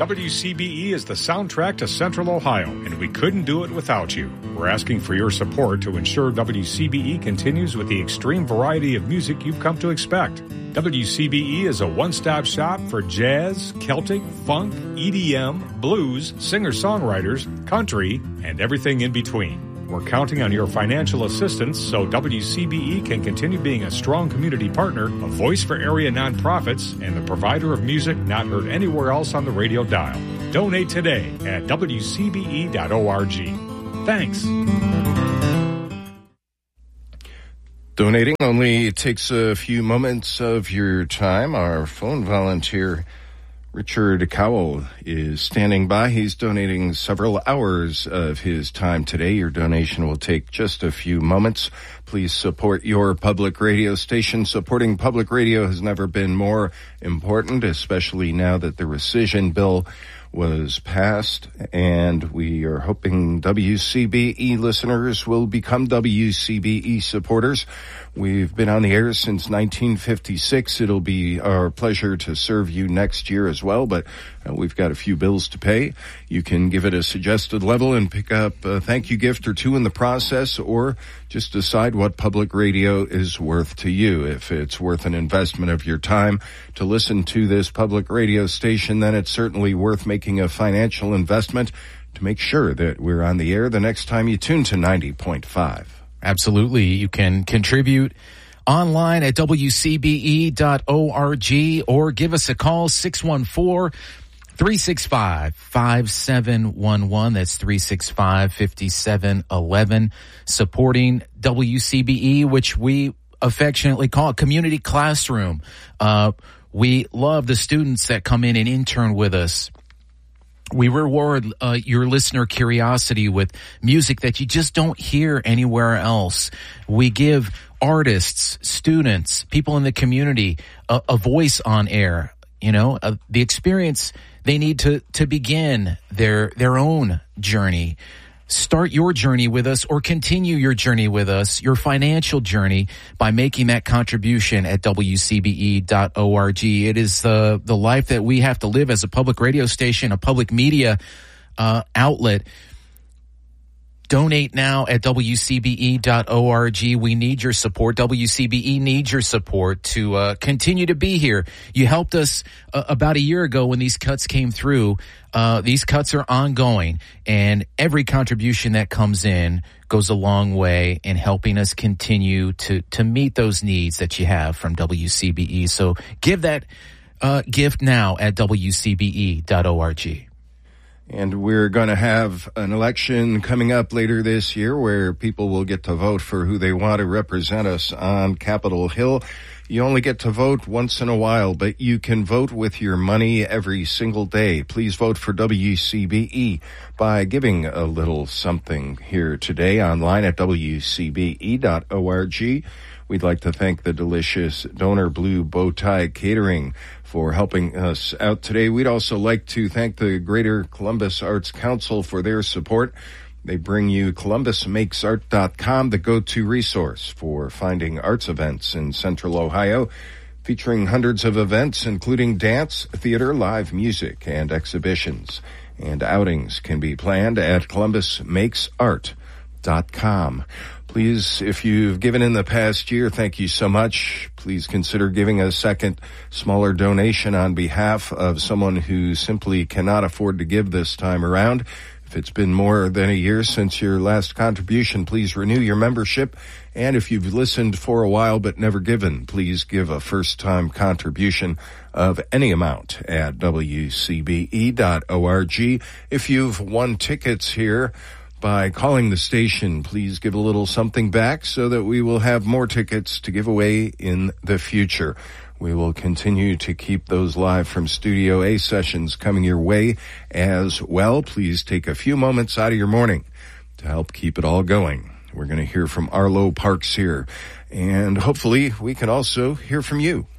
WCBE is the soundtrack to Central Ohio, and we couldn't do it without you. We're asking for your support to ensure WCBE continues with the extreme variety of music you've come to expect. WCBE is a one-stop shop for jazz, Celtic, funk, EDM, blues, singer-songwriters, country, and everything in between. We're counting on your financial assistance so WCBE can continue being a strong community partner, a voice for area nonprofits, and the provider of music not heard anywhere else on the radio dial. Donate today at WCBE.org. Thanks. Donating only takes a few moments of your time. Our phone volunteer, Richard Cowell, is standing by. He's donating several hours of his time today. Your donation will take just a few moments. Please support your public radio station. Supporting public radio has never been more important, especially now that the rescission bill was passed, and we are hoping WCBE listeners will become WCBE supporters. We've been on the air since 1956. It'll be our pleasure to serve you next year as well, but we've got a few bills to pay. You can give it a suggested level and pick up a thank you gift or two in the process, or just decide what public radio is worth to you. If it's worth an investment of your time to listen to this public radio station, then it's certainly worth making a financial investment to make sure that we're on the air the next time you tune to 90.5. Absolutely. You can contribute online at WCBE.org or give us a call, 614-365-5711. That's 365-5711. Supporting WCBE, which we affectionately call a community classroom. We love the students that come in and intern with us. We reward your listener curiosity with music that you just don't hear anywhere else. We give artists, students, people in the community a voice on air. You know, the experience they need to begin their own journey. Start your journey with us or continue your journey with us, your financial journey, by making that contribution at WCBE.org. It is the life that we have to live as a public radio station, a public media outlet. Donate now at WCBE.org. We need your support. WCBE needs your support to continue to be here. You helped us about a year ago when these cuts came through. These cuts are ongoing, and every contribution that comes in goes a long way in helping us continue to meet those needs that you have from WCBE. So give that gift now at WCBE.org. And we're going to have an election coming up later this year where people will get to vote for who they want to represent us on Capitol Hill. You only get to vote once in a while, but you can vote with your money every single day. Please vote for WCBE by giving a little something here today online at WCBE.org. We'd like to thank the delicious Donor Blue Bowtie Catering for helping us out today. We'd also like to thank the Greater Columbus Arts Council for their support. They bring you ColumbusMakesArt.com, the go-to resource for finding arts events in Central Ohio, featuring hundreds of events, including dance, theater, live music, and exhibitions. And outings can be planned at ColumbusMakesArt.com. Please, if you've given in the past year, thank you so much. Please consider giving a second, smaller donation on behalf of someone who simply cannot afford to give this time around. If it's been more than a year since your last contribution, please renew your membership. And if you've listened for a while but never given, please give a first-time contribution of any amount at WCBE.org. If you've won tickets here by calling the station, please give a little something back so that we will have more tickets to give away in the future. We will continue to keep those live from Studio A sessions coming your way as well. Please take a few moments out of your morning to help keep it all going. We're going to hear from Arlo Parks here, and hopefully we can also hear from you.